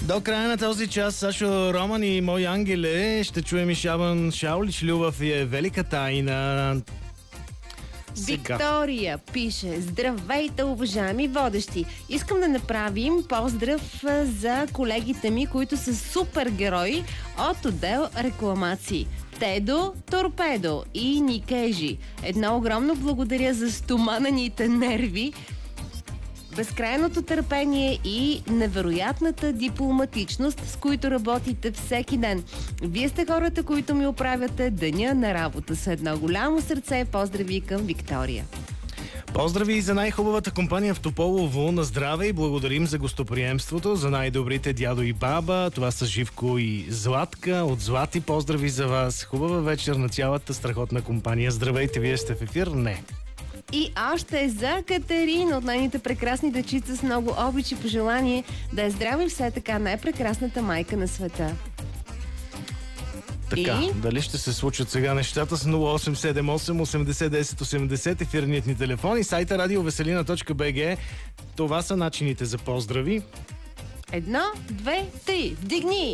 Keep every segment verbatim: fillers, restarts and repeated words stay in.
До края на този час Сашо Роман и Мой ангеле ще чуем и Шабан Шаулич. Любов е велика тайна. Сега. Виктория пише: здравейте, уважаеми водещи! Искам да направим поздрав за колегите ми, които са супергерои от отдел рекламации. Тедо, Торпедо и Никежи. Едно огромно благодаря за стоманените нерви, безкрайното търпение и невероятната дипломатичност, с които работите всеки ден. Вие сте хората, които ми оправяте деня на работа. С едно голямо сърце поздрави към Виктория. Поздрави и за най-хубавата компания в Тополово. На здраве и благодарим за гостоприемството, за най-добрите дядо и баба. Това са Живко и Златка. От Злати поздрави за вас. Хубава вечер на цялата страхотна компания. Здравейте, вие сте в ефир? Не. И още за Катерина от нейните прекрасни дечица с много обич и пожелание да е здрави все така най-прекрасната майка на света. Така, и... дали ще се случат сега нещата с нула осем седем осем осемдесет десет осемдесет ефирният ни телефон и сайта радиовеселина точка би джи. Това са начините за поздрави. Едно, две, три. Вдигни!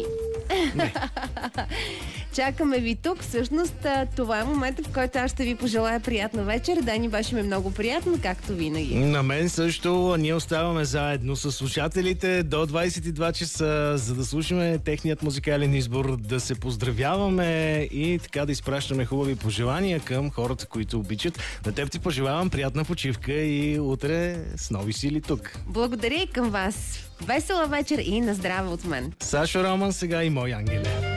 Чакаме ви тук. Всъщност това е моментът, в който аз ще ви пожелая приятна вечер. Да, ни беше ми много приятно, както винаги. На мен също. Ние оставаме заедно с слушателите до двайсет и два часа, за да слушаме техният музикален избор, да се поздравяваме и така да изпращаме хубави пожелания към хората, които обичат. На теб ти пожелавам приятна почивка и утре с нови сили тук. Благодаря и към вас. Весела вечер и на здраве от мен. Сашо Роман сега и Мой ангеле.